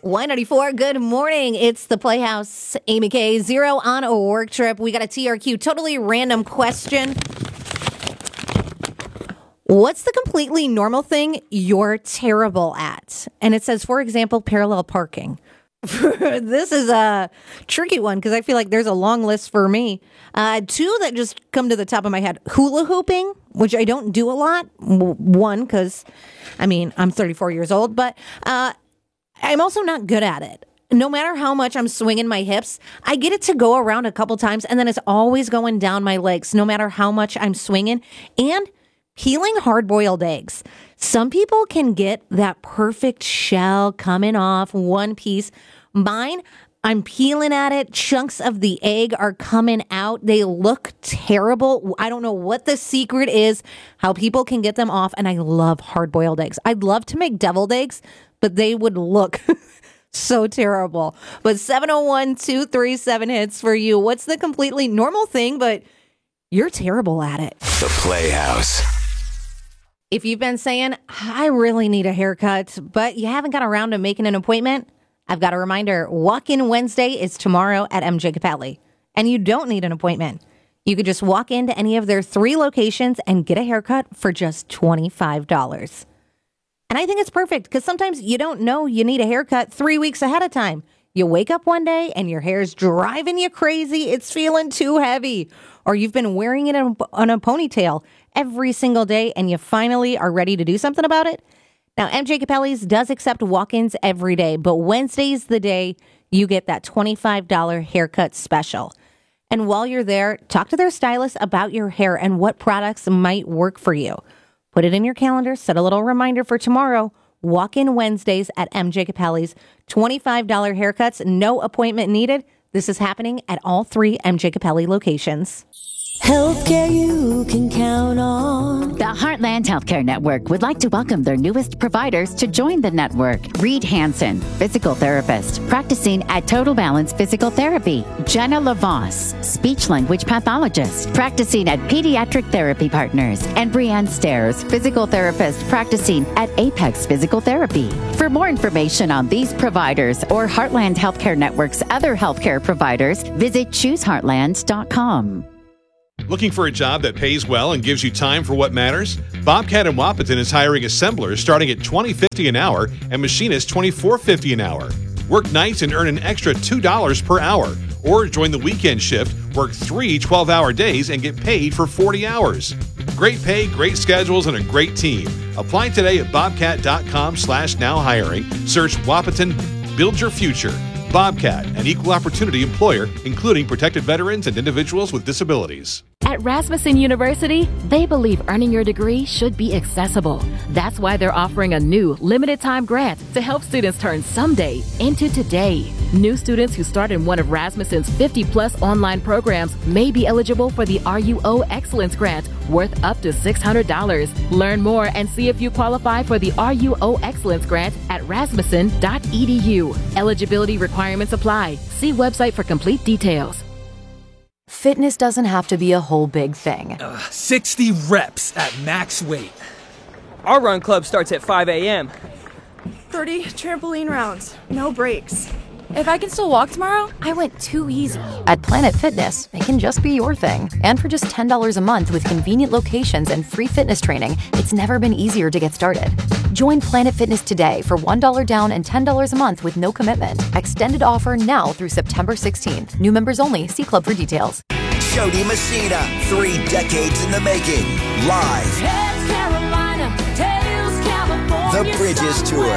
194, good morning. It's the Playhouse. Amy K. Zero on a work trip. We got a TRQ, totally random question. What's the completely normal thing you're terrible at? And it says, for example, parallel parking. This is a tricky one because I feel like there's a long list for me. Two that just come to the top of my head. Hula hooping, which I don't do a lot. One, because, I'm 34 years old, but I'm also not good at it. No matter how much I'm swinging my hips, I get it to go around a couple times, and then it's always going down my legs, no matter how much I'm swinging. And peeling hard-boiled eggs. Some people can get that perfect shell coming off one piece. Mine, I'm peeling at it. Chunks of the egg are coming out. They look terrible. I don't know what the secret is, how people can get them off, and I love hard-boiled eggs. I'd love to make deviled eggs, but they would look so terrible. But 701-237 hits for you. What's the completely normal thing, but you're terrible at it? The Playhouse. If you've been saying, I really need a haircut, but you haven't got around to making an appointment, I've got a reminder. Walk-in Wednesday is tomorrow at MJ Capelli. And you don't need an appointment. You could just walk into any of their 3 locations and get a haircut for just $25. And I think it's perfect because sometimes you don't know you need a haircut 3 weeks ahead of time. You wake up one day and your hair's driving you crazy. It's feeling too heavy. Or you've been wearing it on a ponytail every single day and you finally are ready to do something about it. Now, MJ Capelli's does accept walk-ins every day, but Wednesday's the day you get that $25 haircut special. And while you're there, talk to their stylist about your hair and what products might work for you. Put it in your calendar, set a little reminder for tomorrow. Walk-in Wednesdays at MJ Capelli's. $25 haircuts, no appointment needed. This is happening at all 3 MJ Capelli locations. Healthcare you can count on. The Heartland Healthcare Network would like to welcome their newest providers to join the network. Reed Hansen, physical therapist, practicing at Total Balance Physical Therapy. Jenna LaVoss, speech-language pathologist, practicing at Pediatric Therapy Partners. And Brianne Stairs, physical therapist, practicing at Apex Physical Therapy. For more information on these providers or Heartland Healthcare Network's other healthcare providers, visit chooseheartland.com. Looking for a job that pays well and gives you time for what matters? Bobcat in Wahpeton is hiring assemblers starting at $20.50 an hour and machinists $24.50 an hour. Work nights and earn an extra $2 per hour. Or join the weekend shift, work 3 12-hour days and get paid for 40 hours. Great pay, great schedules, and a great team. Apply today at bobcat.com/now-hiring. Search Wahpeton, build your future. Bobcat, an equal opportunity employer, including protected veterans and individuals with disabilities. At Rasmussen University, they believe earning your degree should be accessible. That's why they're offering a new limited-time grant to help students turn someday into today. New students who start in one of Rasmussen's 50-plus online programs may be eligible for the RUO Excellence Grant, worth up to $600. Learn more and see if you qualify for the RUO Excellence Grant at rasmussen.edu. Eligibility requirements apply. See website for complete details. Fitness doesn't have to be a whole big thing. 60 reps at max weight. Our run club starts at 5 a.m. 30 trampoline rounds, no breaks. If I can still walk tomorrow, I went too easy. At Planet Fitness, it can just be your thing. And for just $10 a month with convenient locations and free fitness training, it's never been easier to get started. Join Planet Fitness today for $1 down and $10 a month with no commitment. Extended offer now through September 16th. New members only. See club for details. Jody Messina, 3 decades in the making. Live. Heads Carolina, tails California. The Bridges Tour.